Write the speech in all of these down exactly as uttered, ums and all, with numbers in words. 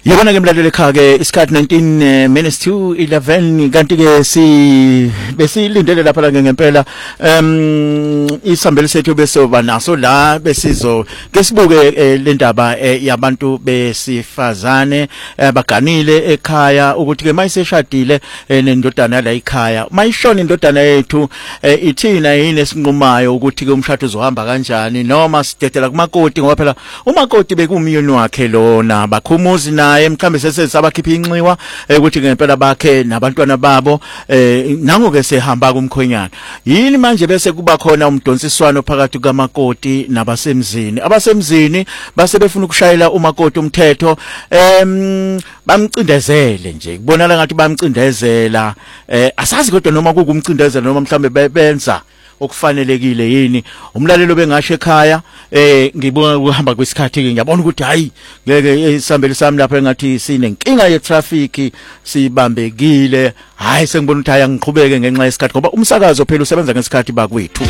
Yabona ke mlaleli ekhaya ke isikhathi nineteen minutes to eleven kanti ke si besilindele lapha la ngempela em isambelo sethu bese ba naso la besizo ke sibuke le ndaba yabantu besifazane baganile ekhaya ukuthi ke mayiseshadile nendodana la ekhaya mayishona indodana yethu ithina yini esinqumayo ukuthi ke umshado uzohamba kanjani noma sidedela kumakoti ngoba phela umakoti bekumiyoni wakhe lona bakhumuzi naye mkhambe sese sabakhipha inxiwa ukuthi ngempela bakhe nabantwana babo eh nango ke sehamba kumkhonyana yini manje bese kuba khona umdonsiswano phakathi kamakoti nabasemzini abasemzini base befuna ukushayela umakoti umthetho em bamcindezele nje kubonala ngathi bamcindezela eh asazi kodwa noma kukumcindezela noma mhlambe benza okufanelekile yini umlalelo bengasho ekhaya eh ngibona ukuhamba kwesikhathi ke ngiyabona ukuthi hayi ngeke isambeli sami lapha engathi sinenkinga ye traffic sibambekile hayi sengibona ukuthi haya ngiqhubeke ngenxa yesikhathi ngoba umsakazo phela usebenza ngesikhathi bakwethu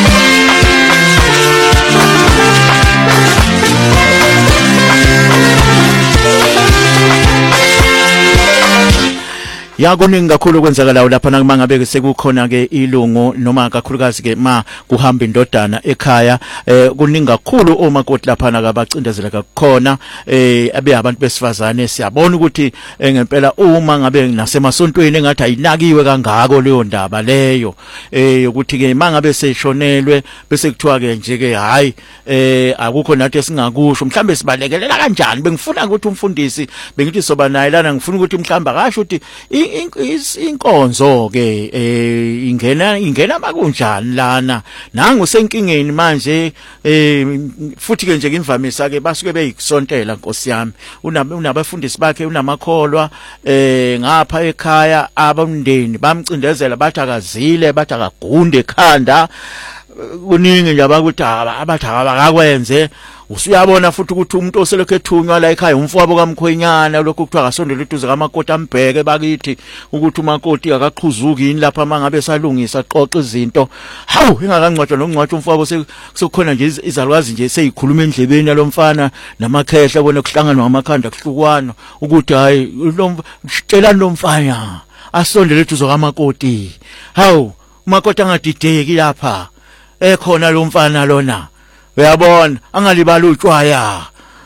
yakuningi kakhulu kwenzakalayo lapha nakumangabe sekukhona ke ilungu noma kakhulukazi ke ma kuhamba indodana ekhaya eh kuningi kakhulu omakoti lapha nakabacindezela kakhona eh abe abantu besifazane siyabona ukuthi ngempela uma ngabe nasemasontweni engathi ayinakiwe kangako leyo ndaba leyo eh ukuthi ke mangabe seshonelwe bese kuthiwa ke nje ke hayi eh akukho nathi esingakusho mhlambe sibalekelela kanjani bengifuna ukuthi umfundisi bengithi soba naye lana ngifuna ukuthi mhlamba kasho ukuthi inkonzo ke eh ingena ingena makunjani lana nangu senkingeni manje eh futhi ke nje ngimvamisa ke basuke beyisontela Nkosi yami unabafundisi bakhe unamakholwa eh ngapha ekhaya abamndeni bamcindezela bathi akazile bathi akagunde ekhanda kuningi nje abakuthi abathi abakakwenze usuyabona futhi ukuthi umuntu oselokho ethunywa la ekhaya umfowabo kaMkhwenyana lokho kuthiwa akasondele eduze kamakoti ambheke bakithi ukuthi umakoti akaqhuzuki yini lapha mangabe salungisa xoxa izinto hawu ingakangcwatshwa nokungcwatshwa umfowabo sekukhona nje izalwazi nje seyikhuluma endlebeni yalomfana namakhehla bona kuhlanganwa amakhanda kuhlukwana ukuthi hayi lo tshelani lomfana asondele eduze kamakoti hawu umakoti angadideki lapha ekhona lo mfana lona uyabona angalibala utshwaya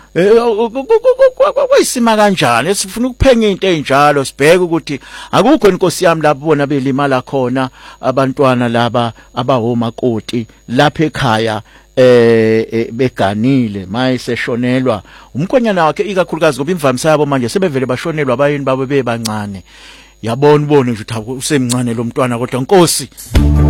kwesima kanjani sifuna ukuphenya into enjalo sibheke ukuthi akukho Nkosi yami lapho bona belimala khona abantwana laba abawomakoti lapha ekhaya eh beganile mayiseshonelwa umkhonyana wakhe ikakhulukazi ngoba imvamisa yabo manje sebevele bashonelwa abayini babo bebancane yabona ubone nje ukuthi usemncane lo mntwana kodwa Nkosi